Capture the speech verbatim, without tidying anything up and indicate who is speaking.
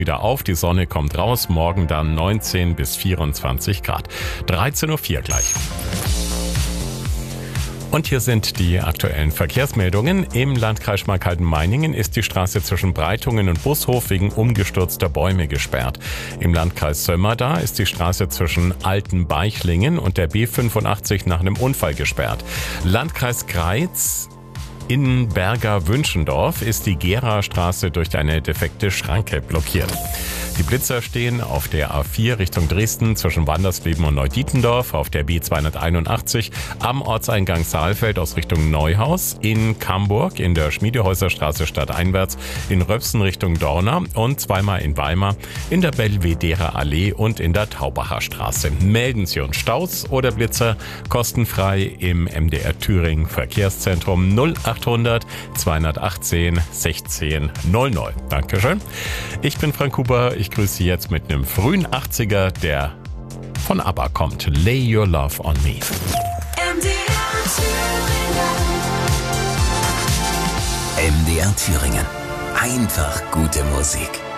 Speaker 1: wieder auf, die Sonne kommt raus, morgen dann neunzehn bis vierundzwanzig Grad. dreizehn Uhr vier gleich. Und hier sind die aktuellen Verkehrsmeldungen. Im Landkreis Schmalkalden-Meiningen ist die Straße zwischen Breitungen und Bushof wegen umgestürzter Bäume gesperrt. Im Landkreis Sömmerda ist die Straße zwischen Altenbeichlingen und der B fünfundachtzig nach einem Unfall gesperrt. Landkreis Greiz in Berger-Wünschendorf ist die Gera-Straße durch eine defekte Schranke blockiert. Die Blitzer stehen auf der A vier Richtung Dresden zwischen Wandersleben und Neudietendorf, auf der B zweihunderteinundachtzig am Ortseingang Saalfeld aus Richtung Neuhaus, in Camburg in der Schmiedehäuserstraße stadteinwärts, in Röpsen Richtung Dorna und zweimal in Weimar in der Belvedere Allee und in der Taubacher Straße. Melden Sie uns Staus oder Blitzer kostenfrei im M D R Thüringen Verkehrszentrum null achthundert zweihundertachtzehn sechzehn null null. Dankeschön. Ich bin Frank Huber. Ich grüße Sie jetzt mit einem frühen achtziger, der von ABBA kommt. Lay Your Love on Me.
Speaker 2: M D R Thüringen.
Speaker 3: M D R Thüringen. Einfach gute Musik.